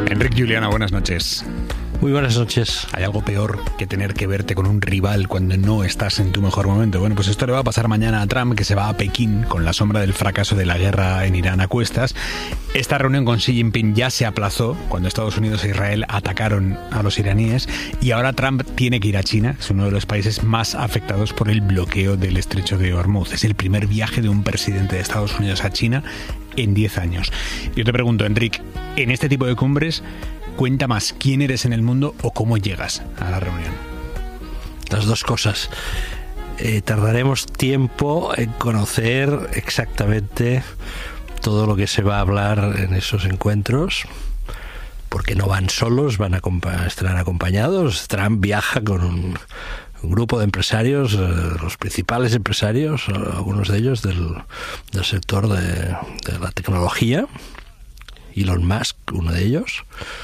Enrique Juliana, buenas noches. Muy buenas noches. ¿Hay algo peor que tener que verte con un rival cuando no estás en tu mejor momento? Bueno, pues esto le va a pasar mañana a Trump, que se va a Pekín con la sombra del fracaso de la guerra en Irán a cuestas. Esta reunión con Xi Jinping ya se aplazó cuando Estados Unidos e Israel atacaron a los iraníes, y ahora Trump tiene que ir a China. Es uno de los países más afectados por el bloqueo del estrecho de Hormuz. Es el primer viaje de un presidente de Estados Unidos a China en 10 años. Yo te pregunto, Enrique, en este tipo de cumbres, ¿cuenta más quién eres en el mundo o cómo llegas a la reunión? Las dos cosas. Tardaremos tiempo en conocer exactamente todo lo que se va a hablar en esos encuentros, porque no van solos, estarán acompañados. Trump viaja con un grupo de empresarios, los principales empresarios, algunos de ellos del sector de la tecnología. Elon Musk, uno de ellos.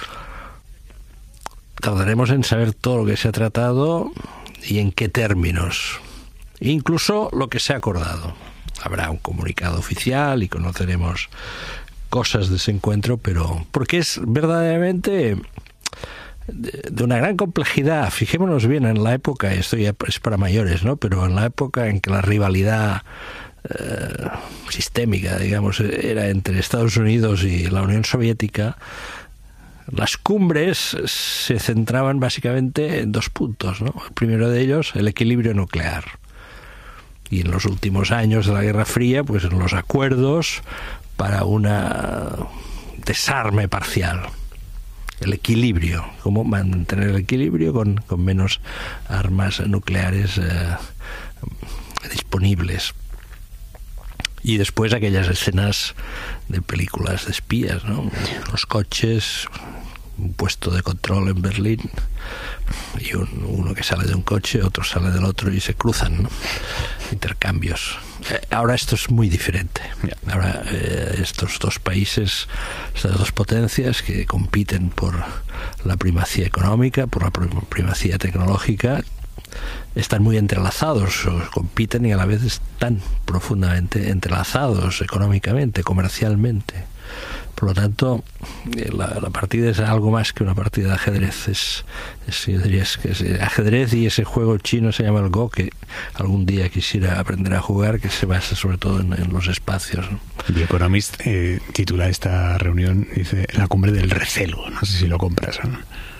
Tardaremos en saber todo lo que se ha tratado y en qué términos, incluso lo que se ha acordado. Habrá un comunicado oficial y conoceremos cosas de ese encuentro, pero porque es verdaderamente de una gran complejidad. Fijémonos bien en la época, esto ya es para mayores, ¿no? Pero en la época en que la rivalidad sistémica, digamos, era entre Estados Unidos y la Unión Soviética, las cumbres se centraban básicamente en dos puntos, ¿no? El primero de ellos, el equilibrio nuclear. Y en los últimos años de la Guerra Fría, pues en los acuerdos para un desarme parcial. El equilibrio, cómo mantener el equilibrio con menos armas nucleares disponibles. Y después aquellas escenas de películas de espías, ¿no? Los coches, un puesto de control en Berlín, y uno que sale de un coche, otro sale del otro y se cruzan, ¿no? Intercambios. Ahora esto es muy diferente. Ahora estos dos países, estas dos potencias que compiten por la primacía económica, por la primacía tecnológica, están muy entrelazados, compiten y a la vez están profundamente entrelazados económicamente, comercialmente. Por lo tanto, la partida es algo más que una partida de ajedrez. Yo diría que es ajedrez, y ese juego chino se llama el Go, que algún día quisiera aprender a jugar, que se basa sobre todo en los espacios, ¿no? The Economist titula esta reunión, dice, la cumbre del recelo. No sé si lo compras, ¿no?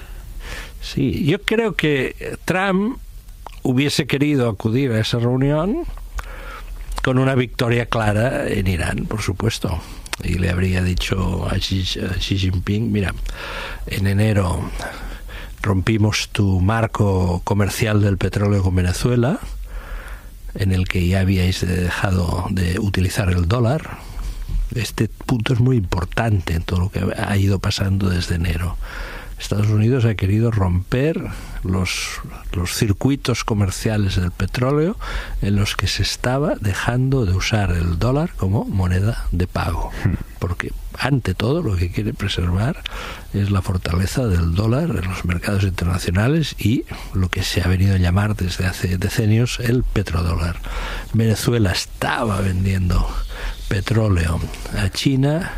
Sí, yo creo que Trump hubiese querido acudir a esa reunión con una victoria clara en Irán, por supuesto. Y le habría dicho a Xi Jinping, mira, en enero rompimos tu marco comercial del petróleo con Venezuela, en el que ya habíais dejado de utilizar el dólar. Este punto es muy importante en todo lo que ha ido pasando desde enero. Estados Unidos ha querido romper los circuitos comerciales del petróleo en los que se estaba dejando de usar el dólar como moneda de pago, porque ante todo lo que quiere preservar es la fortaleza del dólar en los mercados internacionales y lo que se ha venido a llamar desde hace decenios el petrodólar. Venezuela estaba vendiendo petróleo a China,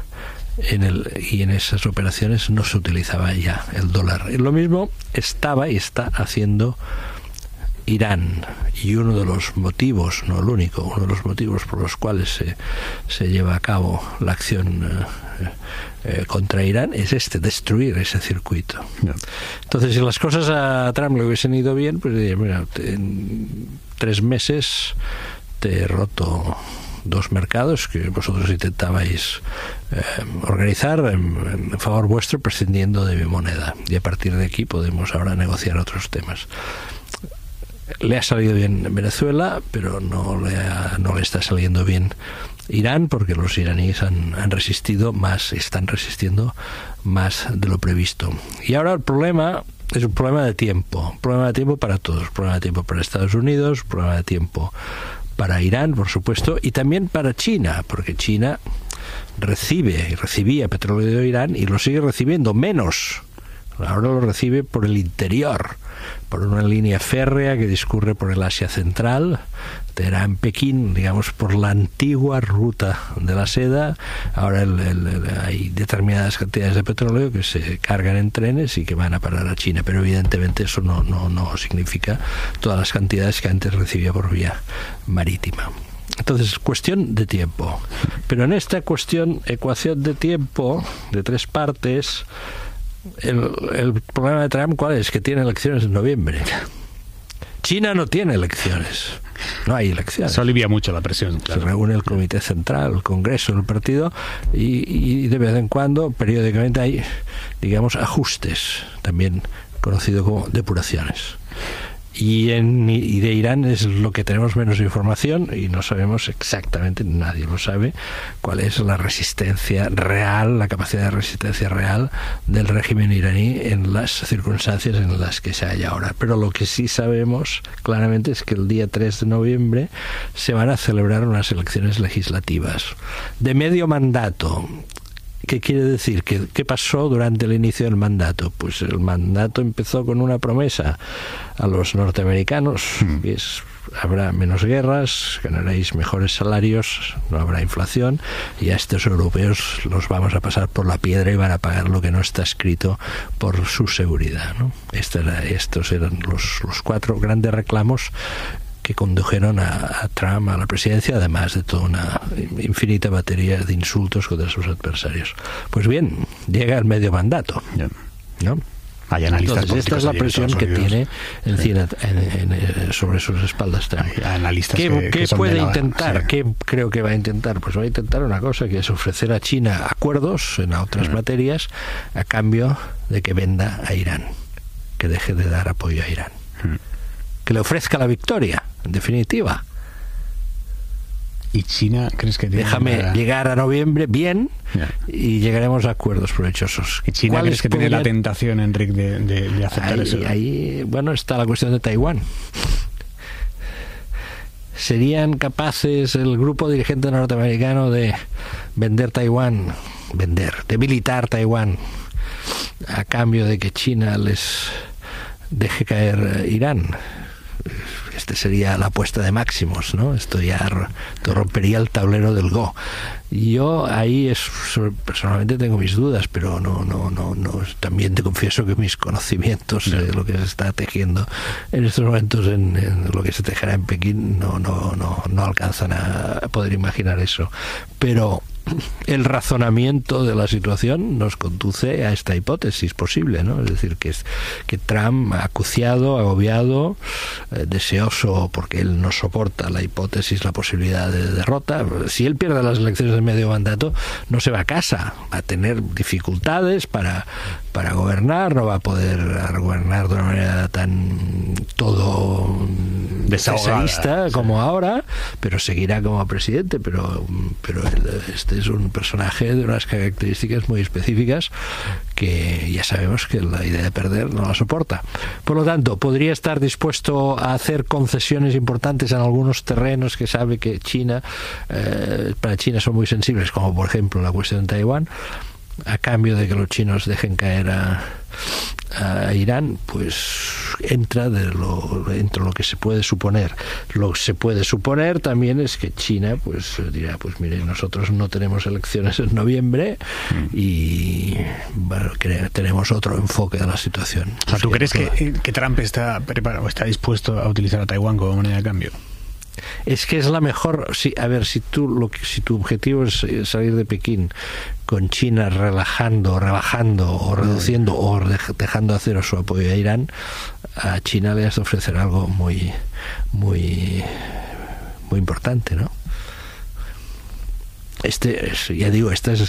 y en esas operaciones no se utilizaba ya el dólar. Lo mismo estaba y está haciendo Irán, y uno de los motivos, no el único, uno de los motivos por los cuales se lleva a cabo la acción contra Irán es destruir ese circuito. No. Entonces, si las cosas a Trump le hubiesen ido bien, pues mira, en 3 meses te he roto 2 mercados que vosotros intentabais organizar en favor vuestro, prescindiendo de mi moneda, y a partir de aquí podemos ahora negociar otros temas. Le ha salido bien Venezuela, pero no le está saliendo bien Irán, porque los iraníes han resistido más, están resistiendo más de lo previsto. Y ahora el problema es un problema de tiempo, para todos, un problema de tiempo para Estados Unidos, un problema de tiempo para Irán, por supuesto, y también para China, porque China recibe y recibía petróleo de Irán y lo sigue recibiendo menos Ahora lo recibe por el interior, por una línea férrea que discurre por el Asia Central, Teherán-Pekín, digamos, por la antigua ruta de la seda. Ahora hay determinadas cantidades de petróleo que se cargan en trenes y que van a parar a China, pero evidentemente eso no significa todas las cantidades que antes recibía por vía marítima. Entonces, cuestión de tiempo. Pero en esta ecuación de tiempo, de 3 partes, el problema de Trump, ¿cuál es? Que tiene elecciones en noviembre. China no tiene elecciones. No hay elecciones. Eso alivia mucho la presión. Claro. Se reúne el Comité Central, el Congreso, el partido, y de vez en cuando, periódicamente, hay, digamos, ajustes, también conocido como depuraciones. Y de Irán es lo que tenemos menos información y no sabemos exactamente, nadie lo sabe, cuál es la resistencia real, la capacidad de resistencia real del régimen iraní en las circunstancias en las que se halla ahora. Pero lo que sí sabemos claramente es que el día 3 de noviembre se van a celebrar unas elecciones legislativas de medio mandato. ¿Qué quiere decir? ¿Qué pasó durante el inicio del mandato? Pues el mandato empezó con una promesa a los norteamericanos, que es: habrá menos guerras, ganaréis mejores salarios, no habrá inflación, y a estos europeos los vamos a pasar por la piedra y van a pagar lo que no está escrito por su seguridad, ¿no? Estos eran los 4 grandes reclamos que condujeron a Trump a la presidencia, además de toda una infinita batería de insultos contra sus adversarios. Pues bien, llega el medio mandato, ¿no? Hay analistas. Entonces, esta es la presión que tiene sobre sus espaldas Trump. Hay analistas ¿Qué puede intentar? Sí. ¿Qué creo que va a intentar? Pues va a intentar una cosa, que es ofrecer a China acuerdos en otras materias a cambio de que venda a Irán, que deje de dar apoyo a Irán, que le ofrezca la victoria, en definitiva. ¿Y China crees que Déjame llegar a noviembre bien y llegaremos a acuerdos provechosos? ¿Y China crees que tiene la tentación, Enric, de aceptar eso? Ahí, bueno, está la cuestión de Taiwán. ¿Serían capaces el grupo dirigente norteamericano de vender Taiwán, debilitar Taiwán, a cambio de que China les deje caer Irán? Este sería la apuesta de máximos, ¿no? Esto rompería el tablero del Go. Yo ahí personalmente tengo mis dudas, pero no. También te confieso que mis conocimientos de lo que se está tejiendo en estos momentos, en lo que se tejerá en Pekín, no alcanzan a poder imaginar eso. Pero el razonamiento de la situación nos conduce a esta hipótesis posible, ¿no? Es decir, que Trump, acuciado, agobiado, deseoso, porque él no soporta la hipótesis, la posibilidad de derrota. Si él pierde las elecciones de medio mandato, no se va a casa, va a tener dificultades para gobernar, no va a poder gobernar de una manera tan todo desahogada como ahora, pero seguirá como presidente. Pero este es un personaje de unas características muy específicas que ya sabemos que la idea de perder no la soporta. Por lo tanto, podría estar dispuesto a hacer concesiones importantes en algunos terrenos que sabe que para China son muy sensibles, como por ejemplo la cuestión de Taiwán, a cambio de que los chinos dejen caer a Irán. Pues entra lo que se puede suponer. Lo que se puede suponer también es que China pues dirá: pues mire, nosotros no tenemos elecciones en noviembre y bueno, tenemos otro enfoque de la situación. O sea, ¿tú crees que Trump está preparado, está dispuesto a utilizar a Taiwán como moneda de cambio? Es que es la mejor. Si tu objetivo es salir de Pekín con China rebajando o reduciendo o dejando de hacer su apoyo a Irán, a China le has de ofrecer algo muy muy muy importante, ¿no? Ya digo, esta es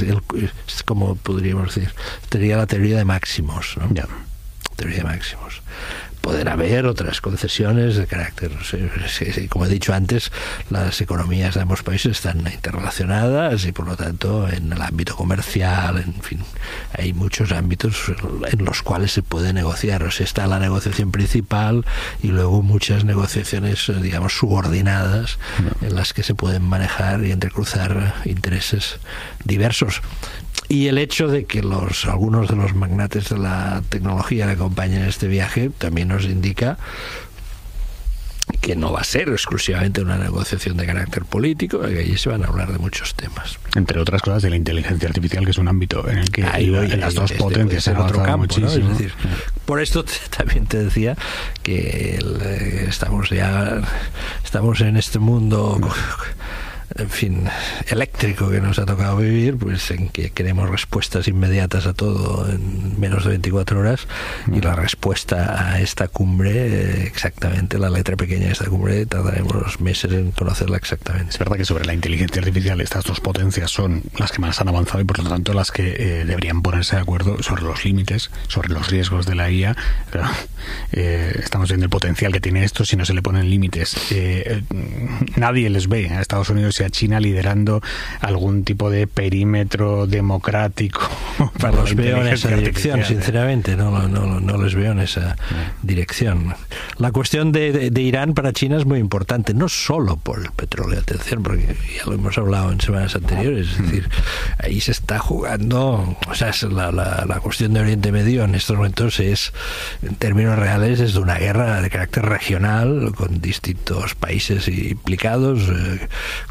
como podríamos decir, sería la teoría de máximos, ¿no? Teoría de máximos. poder haber otras concesiones de carácter, como he dicho antes, las economías de ambos países están interrelacionadas y por lo tanto en el ámbito comercial, en fin, hay muchos ámbitos en los cuales se puede negociar. O sea, está la negociación principal y luego muchas negociaciones, digamos, subordinadas en las que se pueden manejar y entrecruzar intereses diversos. Y el hecho de que algunos de los magnates de la tecnología que acompañan este viaje también nos indica que no va a ser exclusivamente una negociación de carácter político, que allí se van a hablar de muchos temas. Entre otras cosas de la inteligencia artificial, que es un ámbito en el que las dos potencias se han otro campo, muchísimo. ¿no? Es decir, por esto también te decía que estamos en este mundo, en fin, eléctrico que nos ha tocado vivir, pues en que queremos respuestas inmediatas a todo en menos de 24 horas, y la respuesta a esta cumbre, exactamente la letra pequeña de esta cumbre, tardaremos meses en conocerla exactamente. Es verdad que sobre la inteligencia artificial estas dos potencias son las que más han avanzado y por lo tanto las que deberían ponerse de acuerdo sobre los límites, sobre los riesgos de la IA. Estamos viendo el potencial que tiene esto. Si no se le ponen límites, nadie les ve a Estados Unidos y a China liderando algún tipo de perímetro democrático para no los veo en esa dirección, sinceramente, no les veo en esa dirección. La cuestión de Irán para China es muy importante, no solo por el petróleo, atención, porque ya lo hemos hablado en semanas anteriores, es decir, ahí se está jugando, o sea, la cuestión de Oriente Medio en estos momentos es, en términos reales, es de una guerra de carácter regional con distintos países implicados,